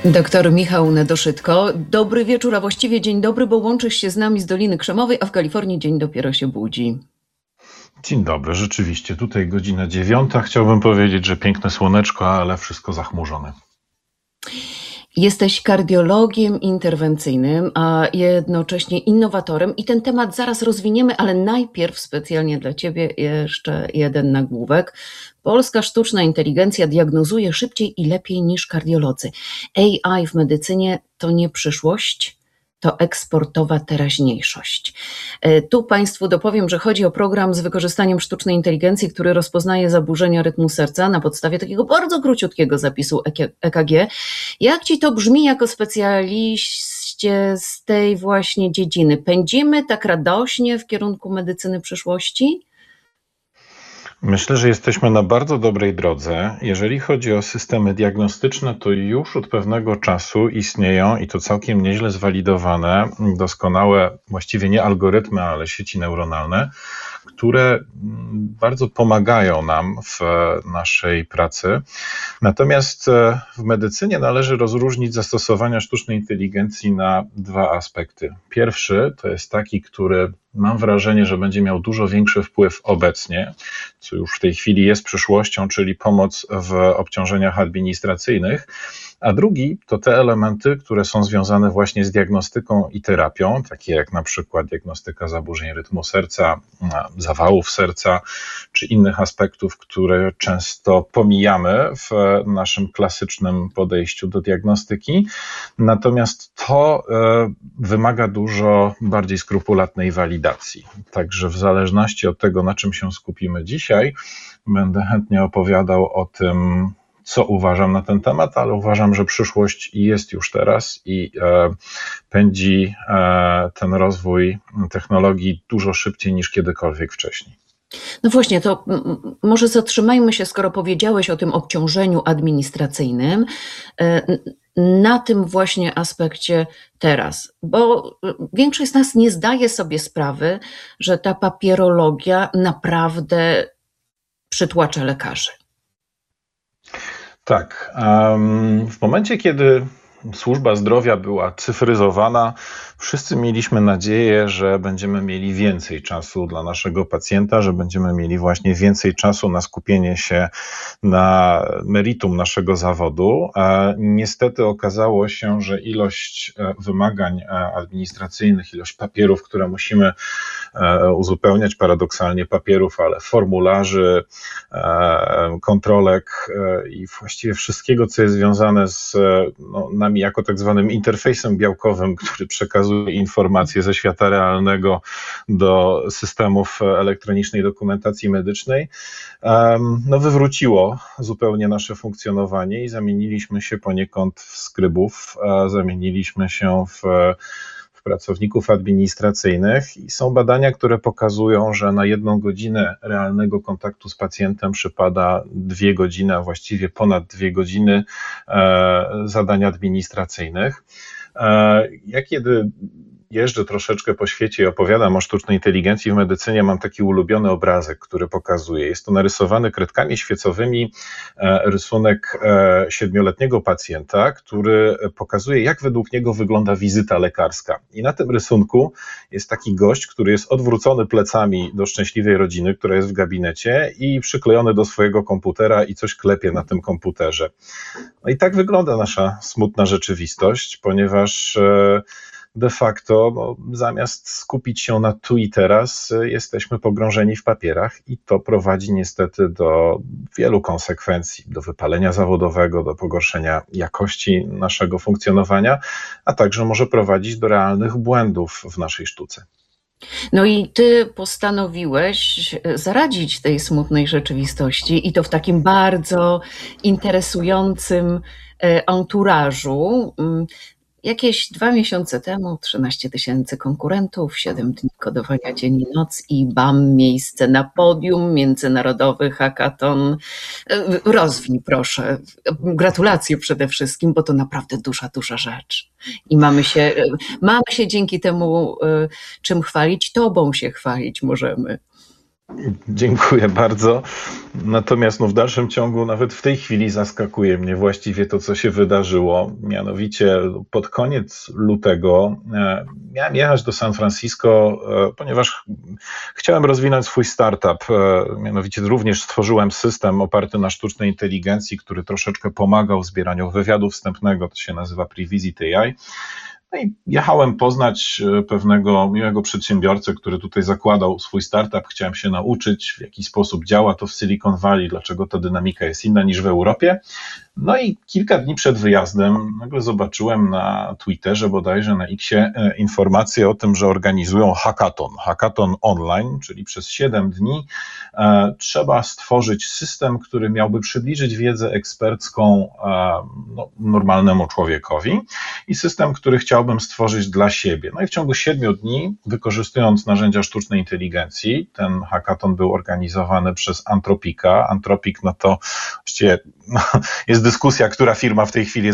Doktor Michał Nedoszytko. Dobry wieczór, a właściwie dzień dobry, bo łączysz się z nami z Doliny Krzemowej, a w Kalifornii dzień dopiero się budzi. Dzień dobry, rzeczywiście tutaj godzina 9. Chciałbym powiedzieć, że piękne słoneczko, ale wszystko zachmurzone. Jesteś kardiologiem interwencyjnym, a jednocześnie innowatorem i ten temat zaraz rozwiniemy, ale najpierw specjalnie dla Ciebie jeszcze jeden nagłówek. Polska sztuczna inteligencja diagnozuje szybciej i lepiej niż kardiolodzy. AI w medycynie to nie przyszłość, to eksportowa teraźniejszość. Tu Państwu dopowiem, że chodzi o program z wykorzystaniem sztucznej inteligencji, który rozpoznaje zaburzenia rytmu serca na podstawie takiego bardzo króciutkiego zapisu EKG. Jak Ci to brzmi jako specjaliście z tej właśnie dziedziny? Pędzimy tak radośnie w kierunku medycyny przyszłości? Myślę, że jesteśmy na bardzo dobrej drodze. Jeżeli chodzi o systemy diagnostyczne, to już od pewnego czasu istnieją i to całkiem nieźle zwalidowane, doskonałe, właściwie nie algorytmy, ale sieci neuronalne, które bardzo pomagają nam w naszej pracy. Natomiast w medycynie należy rozróżnić zastosowania sztucznej inteligencji na dwa aspekty. Pierwszy to jest taki, który mam wrażenie, że będzie miał dużo większy wpływ obecnie, co już w tej chwili jest przyszłością, czyli pomoc w obciążeniach administracyjnych. A drugi to te elementy, które są związane właśnie z diagnostyką i terapią, takie jak na przykład diagnostyka zaburzeń rytmu serca, zawałów serca, czy innych aspektów, które często pomijamy w naszym klasycznym podejściu do diagnostyki. Natomiast to wymaga dużo bardziej skrupulatnej walidacji. Także w zależności od tego, na czym się skupimy dzisiaj, będę chętnie opowiadał o tym, co uważam na ten temat, ale uważam, że przyszłość jest już teraz i pędzi ten rozwój technologii dużo szybciej niż kiedykolwiek wcześniej. No właśnie, to może zatrzymajmy się, skoro powiedziałeś o tym obciążeniu administracyjnym, na tym właśnie aspekcie teraz, bo większość z nas nie zdaje sobie sprawy, że ta papierologia naprawdę przytłacza lekarzy. Tak. W momencie, kiedy służba zdrowia była cyfryzowana, wszyscy mieliśmy nadzieję, że będziemy mieli więcej czasu dla naszego pacjenta, że będziemy mieli właśnie więcej czasu na skupienie się na meritum naszego zawodu. Niestety okazało się, że ilość wymagań administracyjnych, ilość papierów, które musimy uzupełniać, paradoksalnie papierów, ale formularzy, kontrolek i właściwie wszystkiego, co jest związane z nami jako tak zwanym interfejsem białkowym, który przekazuje informacje ze świata realnego do systemów elektronicznej dokumentacji medycznej, wywróciło zupełnie nasze funkcjonowanie i zamieniliśmy się poniekąd w skrybów, zamieniliśmy się w pracowników administracyjnych i są badania, które pokazują, że na 1 godzinę realnego kontaktu z pacjentem przypada 2 godziny, a właściwie ponad 2 godziny zadań administracyjnych. Ja kiedy jeżdżę troszeczkę po świecie i opowiadam o sztucznej inteligencji w medycynie, mam taki ulubiony obrazek, który pokazuje. Jest to narysowany kredkami świecowymi rysunek 7-letniego pacjenta, który pokazuje, jak według niego wygląda wizyta lekarska. I na tym rysunku jest taki gość, który jest odwrócony plecami do szczęśliwej rodziny, która jest w gabinecie i przyklejony do swojego komputera i coś klepie na tym komputerze. No i tak wygląda nasza smutna rzeczywistość, ponieważ de facto zamiast skupić się na tu i teraz, jesteśmy pogrążeni w papierach i to prowadzi niestety do wielu konsekwencji, do wypalenia zawodowego, do pogorszenia jakości naszego funkcjonowania, a także może prowadzić do realnych błędów w naszej sztuce. No i ty postanowiłeś zaradzić tej smutnej rzeczywistości i to w takim bardzo interesującym anturażu. Jakieś 2 miesiące temu 13 000 konkurentów, 7 dni kodowania dzień i noc i bam, miejsce na podium, międzynarodowy hackathon. Rozwij proszę. Gratulacje przede wszystkim, bo to naprawdę duża rzecz. I mamy się dzięki temu czym chwalić, tobą się chwalić możemy. Dziękuję bardzo. Natomiast w dalszym ciągu, nawet w tej chwili zaskakuje mnie właściwie to, co się wydarzyło. Mianowicie pod koniec lutego miałem jechać do San Francisco, ponieważ chciałem rozwinąć swój startup. Mianowicie również stworzyłem system oparty na sztucznej inteligencji, który troszeczkę pomagał w zbieraniu wywiadu wstępnego. To się nazywa Previsit AI. No i jechałem poznać pewnego miłego przedsiębiorcę, który tutaj zakładał swój startup. Chciałem się nauczyć, w jaki sposób działa to w Silicon Valley, dlaczego ta dynamika jest inna niż w Europie. No i kilka dni przed wyjazdem nagle zobaczyłem na Twitterze, bodajże na Xie, informację o tym, że organizują hackathon online, czyli przez 7 dni trzeba stworzyć system, który miałby przybliżyć wiedzę ekspercką normalnemu człowiekowi i system, który chciałbym stworzyć dla siebie. No i w ciągu 7 dni, wykorzystując narzędzia sztucznej inteligencji, ten hackathon był organizowany przez Anthropica. Anthropic, to właściwie jest dyskusja, która firma w tej chwili jest